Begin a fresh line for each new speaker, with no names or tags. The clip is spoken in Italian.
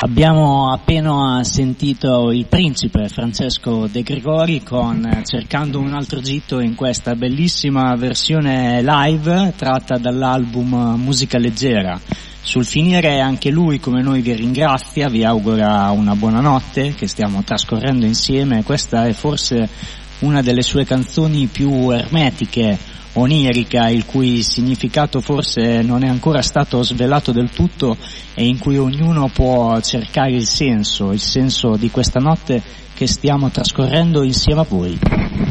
Abbiamo appena sentito il principe Francesco De Gregori con Cercando un altro gitto in questa bellissima versione live tratta dall'album Musica Leggera. Sul finire anche lui come noi vi ringrazia, vi augura una buona notte che stiamo trascorrendo insieme. Questa è forse una delle sue canzoni più ermetiche, onirica, il cui significato forse non è ancora stato svelato del tutto e in cui ognuno può cercare il senso di questa notte che stiamo trascorrendo insieme a voi.